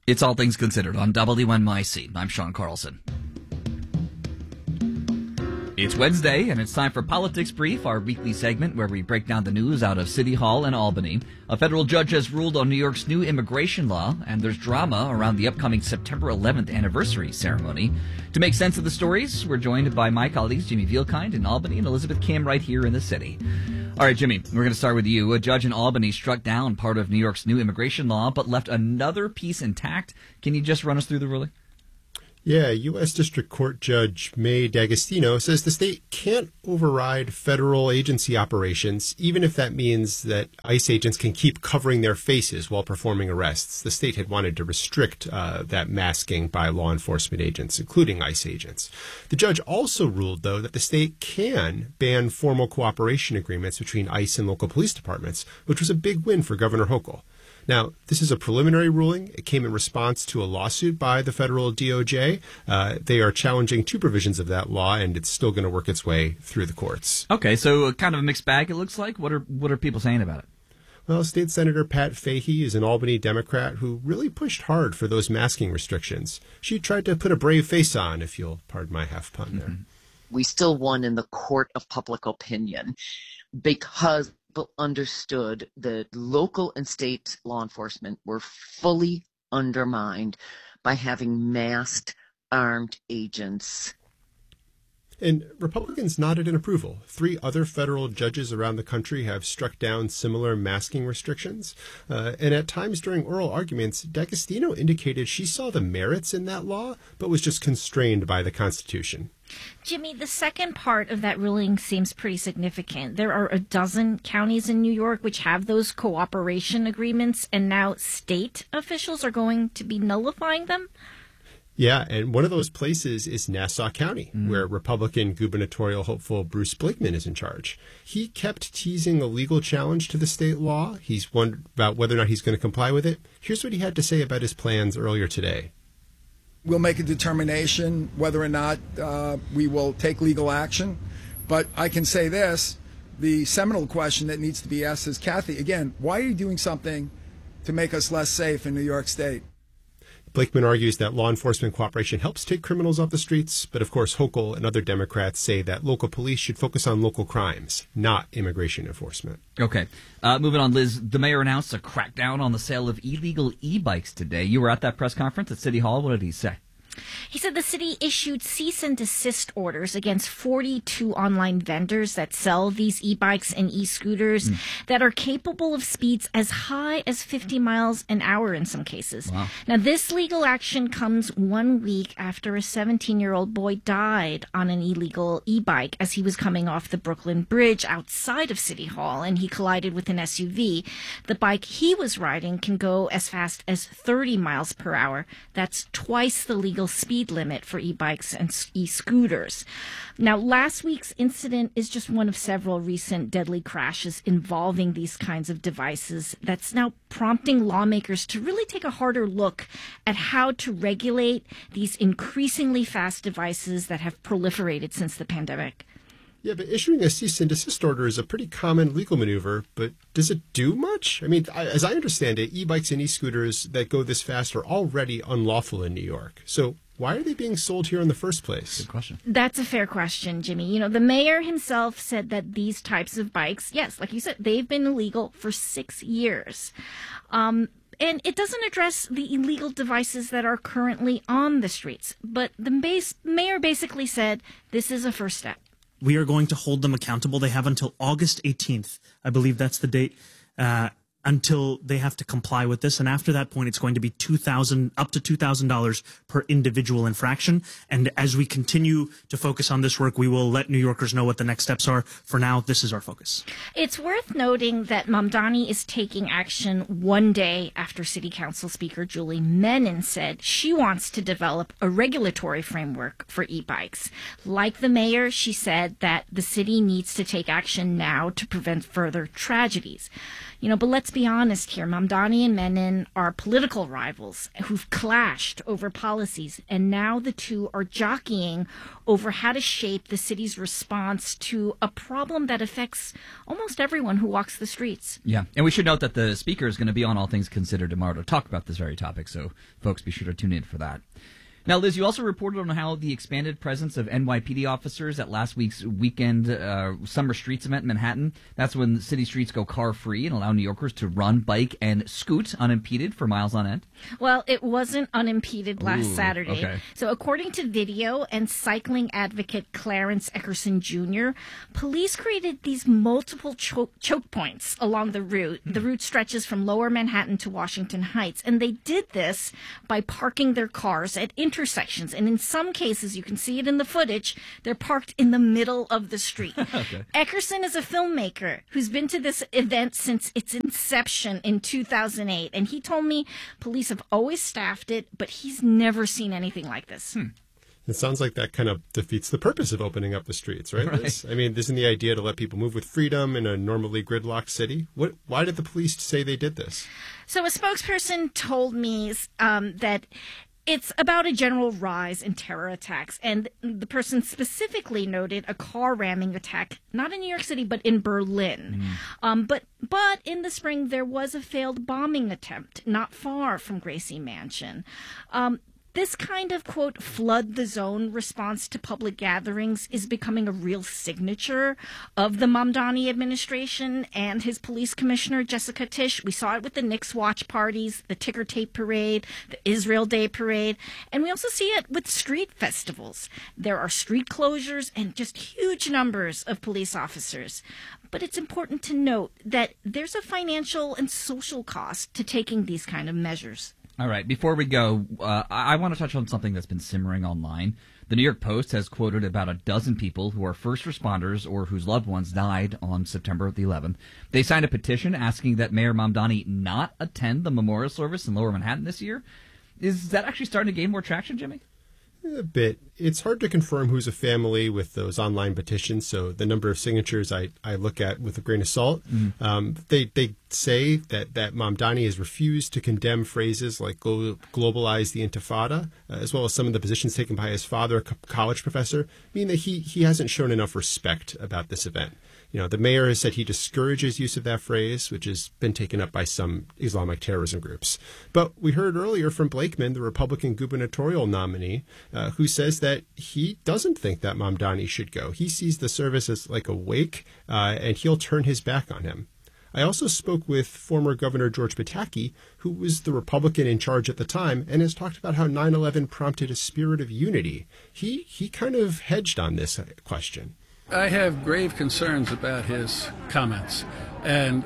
It's All Things Considered on WNYC. I'm Sean Carlson. It's Wednesday, and it's time for Politics Brief, our weekly segment where we break down the news out of City Hall and Albany. A federal judge has ruled on New York's new immigration law, and there's drama around the upcoming September 11th anniversary ceremony. To make sense of the stories, we're joined by my colleagues Jimmy Vielkind in Albany and Elizabeth Kim right here in the city. All right, Jimmy, we're going to start with you. A judge in Albany struck down part of New York's new immigration law, but left another piece intact. Can you just run us through the ruling? Yeah, U.S. District Court Judge May D'Agostino says the state can't override federal agency operations, even if that means that ICE agents can keep covering their faces while performing arrests. The state had wanted to restrict that masking by law enforcement agents, including ICE agents. The judge also ruled, though, that the state can ban formal cooperation agreements between ICE and local police departments, which was a big win for Governor Hochul. Now, this is a preliminary ruling. It came in response to a lawsuit by the federal DOJ. They are challenging two provisions of that law, and it's still going to work its way through the courts. Okay, so kind of a mixed bag, it looks like. What are people saying about it? Well, State Senator Pat Fahey is an Albany Democrat who really pushed hard for those masking restrictions. She tried to put a brave face on, if you'll pardon my half pun there. We still won in the court of public opinion because people understood that local and state law enforcement were fully undermined by having masked armed agents. And Republicans nodded in approval. 3 other federal judges around the country have struck down similar masking restrictions. And at times during oral arguments, D'Agostino indicated she saw the merits in that law, but was just constrained by the Constitution. Jimmy, the second part of that ruling seems pretty significant. There are a dozen counties in New York which have those cooperation agreements, and now state officials are going to be nullifying them? Yeah, and one of those places is Nassau County, where Republican gubernatorial hopeful Bruce Blakeman is in charge. He kept teasing a legal challenge to the state law. He's wondered about whether or not he's going to comply with it. Here's what he had to say about his plans earlier today. We'll make a determination whether or not we will take legal action. But I can say this, the seminal question that needs to be asked is, Kathy, again, why are you doing something to make us less safe in New York State? Blakeman argues that law enforcement cooperation helps take criminals off the streets, but of course Hochul and other Democrats say that local police should focus on local crimes, not immigration enforcement. Okay. Moving on, Liz, the mayor announced a crackdown on the sale of illegal e-bikes today. You were at that press conference at City Hall. What did he say? He said the city issued cease and desist orders against 42 online vendors that sell these e-bikes and e-scooters that are capable of speeds as high as 50 miles an hour in some cases. Wow. Now, this legal action comes 1 week after a 17-year-old boy died on an illegal e-bike as he was coming off the Brooklyn Bridge outside of City Hall, and he collided with an SUV. The bike he was riding can go as fast as 30 miles per hour. That's twice the legal speed limit for e-bikes and e-scooters. Now, last week's incident is just one of several recent deadly crashes involving these kinds of devices that's now prompting lawmakers to really take a harder look at how to regulate these increasingly fast devices that have proliferated since the pandemic. Yeah, but issuing a cease and desist order is a pretty common legal maneuver, but does it do much? I mean, as I understand it, e-bikes and e-scooters that go this fast are already unlawful in New York. So why are they being sold here in the first place? Good question. That's a fair question, Jimmy. You know, the mayor himself said that these types of bikes, yes, like you said, they've been illegal for 6 years. And it doesn't address the illegal devices that are currently on the streets. But the mayor basically said this is a first step. We are going to hold them accountable. They have until August 18th. I believe that's the date. Until they have to comply with this. And after that point, it's going to be up to $2,000 per individual infraction. And as we continue to focus on this work, we will let New Yorkers know what the next steps are. For now, this is our focus. It's worth noting that Mamdani is taking action 1 day after City Council Speaker Julie Menin said she wants to develop a regulatory framework for e-bikes. Like the mayor, she said that the city needs to take action now to prevent further tragedies. But let's be honest here. Mamdani and Menon are political rivals who've clashed over policies, and now the two are jockeying over how to shape the city's response to a problem that affects almost everyone who walks the streets. Yeah, and we should note that the speaker is going to be on All Things Considered tomorrow to talk about this very topic, so folks, be sure to tune in for that. Now, Liz, you also reported on how the expanded presence of NYPD officers at last week's weekend Summer Streets event in Manhattan. That's when city streets go car-free and allow New Yorkers to run, bike, and scoot unimpeded for miles on end. Well, it wasn't unimpeded last Saturday. Okay. So according to video and cycling advocate Clarence Eckerson Jr., police created these multiple choke points along the route. The route stretches from Lower Manhattan to Washington Heights, and they did this by parking their cars at intersections. And in some cases, you can see it in the footage, they're parked in the middle of the street. Okay. Eckerson is a filmmaker who's been to this event since its inception in 2008, and he told me police have always staffed it, but he's never seen anything like this. It sounds like that kind of defeats the purpose of opening up the streets, right? Liz? I mean, isn't the idea to let people move with freedom in a normally gridlocked city? Why did the police say they did this? So a spokesperson told me that it's about a general rise in terror attacks, and the person specifically noted a car ramming attack, not in New York City, but in Berlin. But in the spring, there was a failed bombing attempt not far from Gracie Mansion. This kind of, quote, flood the zone response to public gatherings is becoming a real signature of the Mamdani administration and his police commissioner, Jessica Tisch. We saw it with the Knicks watch parties, the ticker tape parade, the Israel Day parade, and we also see it with street festivals. There are street closures and just huge numbers of police officers. But it's important to note that there's a financial and social cost to taking these kind of measures. All right, before we go, I want to touch on something that's been simmering online. The New York Post has quoted about a dozen people who are first responders or whose loved ones died on September the 11th. They signed a petition asking that Mayor Mamdani not attend the memorial service in Lower Manhattan this year. Is that actually starting to gain more traction, Jimmy? A bit. It's hard to confirm who's a family with those online petitions, so the number of signatures I look at with a grain of salt. They say that Mamdani has refused to condemn phrases like globalize the Intifada, as well as some of the positions taken by his father, a college professor, mean that he hasn't shown enough respect about this event. The mayor has said he discourages use of that phrase, which has been taken up by some Islamic terrorism groups. But we heard earlier from Blakeman, the Republican gubernatorial nominee, who says that he doesn't think that Mamdani should go. He sees the service as like a wake, and he'll turn his back on him. I also spoke with former Governor George Pataki, who was the Republican in charge at the time, and has talked about how 9/11 prompted a spirit of unity. He kind of hedged on this question. I have grave concerns about his comments, and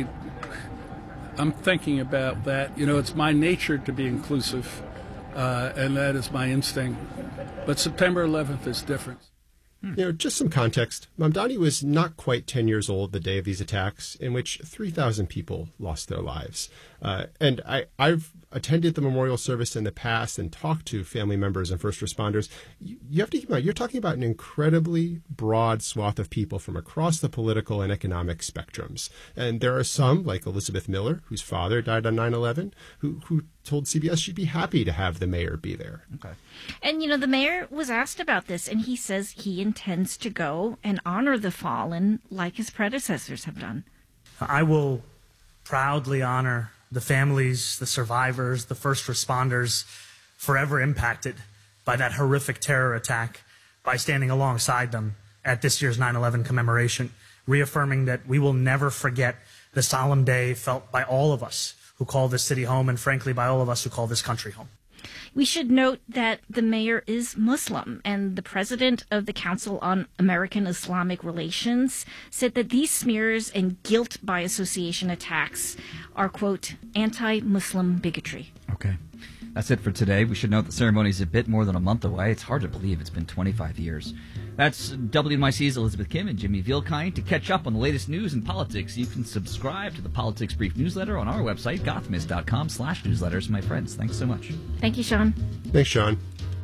I'm thinking about that. It's my nature to be inclusive, and that is my instinct. But September 11th is different. Just some context. Mamdani was not quite 10 years old the day of these attacks, in which 3,000 people lost their lives. And I've attended the memorial service in the past and talked to family members and first responders. You have to keep in mind, you're talking about an incredibly broad swath of people from across the political and economic spectrums. And there are some, like Elizabeth Miller, whose father died on 9/11, who told CBS she'd be happy to have the mayor be there. Okay. And, the mayor was asked about this, and he says he intends to go and honor the fallen like his predecessors have done. I will proudly honor the families, the survivors, the first responders forever impacted by that horrific terror attack by standing alongside them at this year's 9/11 commemoration, reaffirming that we will never forget the solemn day felt by all of us who call this city home and, frankly, by all of us who call this country home. We should note that the mayor is Muslim, and the president of the Council on American Islamic Relations said that these smears and guilt by association attacks are, quote, anti-Muslim bigotry. Okay. That's it for today. We should note the ceremony is a bit more than a month away. It's hard to believe it's been 25 years. That's WNYC's Elizabeth Kim and Jimmy Vielkind. To catch up on the latest news and politics, you can subscribe to the Politics Brief newsletter on our website, gothamist.com/newsletters. My friends, thanks so much. Thank you, Sean. Thanks, Sean.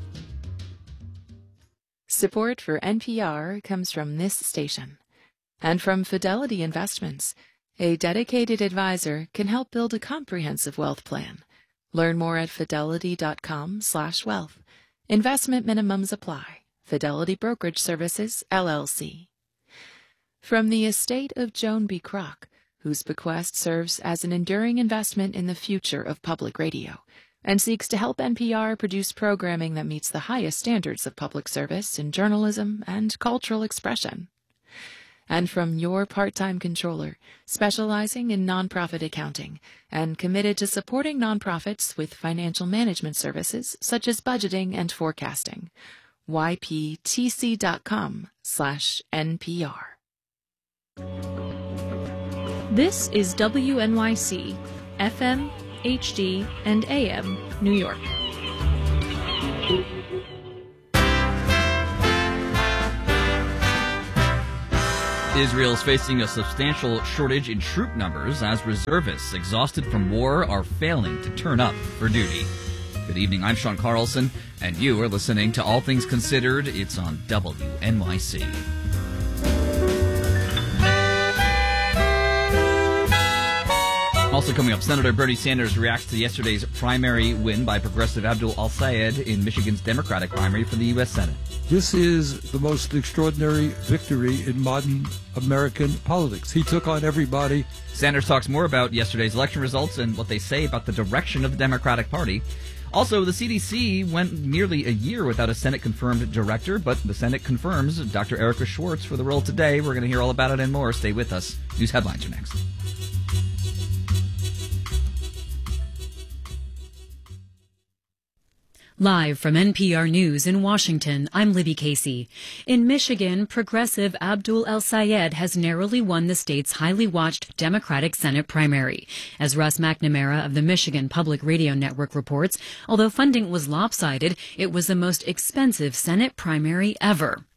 Support for NPR comes from this station and from Fidelity Investments. A dedicated advisor can help build a comprehensive wealth plan. Learn more at fidelity.com/wealth. Investment minimums apply. Fidelity Brokerage Services, LLC. From the estate of Joan B. Kroc, whose bequest serves as an enduring investment in the future of public radio, and seeks to help NPR produce programming that meets the highest standards of public service in journalism and cultural expression. And from your part-time controller, specializing in nonprofit accounting and committed to supporting nonprofits with financial management services such as budgeting and forecasting. yptc.com/NPR. This is WNYC, FM, HD, and AM, New York. Israel's facing a substantial shortage in troop numbers as reservists exhausted from war are failing to turn up for duty. Good evening, I'm Sean Carlson, and you are listening to All Things Considered. It's on WNYC. Also coming up, Senator Bernie Sanders reacts to yesterday's primary win by Progressive Abdul Al-Sayed in Michigan's Democratic primary for the U.S. Senate. This is the most extraordinary victory in modern American politics. He took on everybody. Sanders talks more about yesterday's election results and what they say about the direction of the Democratic Party. Also, the CDC went nearly a year without a Senate-confirmed director, but the Senate confirms Dr. Erica Schwartz for the role today. We're going to hear all about it and more. Stay with us. News headlines are next. Live from NPR News in Washington, I'm Libby Casey. In Michigan, Progressive Abdul Al-Sayed has narrowly won the state's highly watched Democratic Senate primary. As Russ McNamara of the Michigan Public Radio Network reports, although funding was lopsided, it was the most expensive Senate primary ever.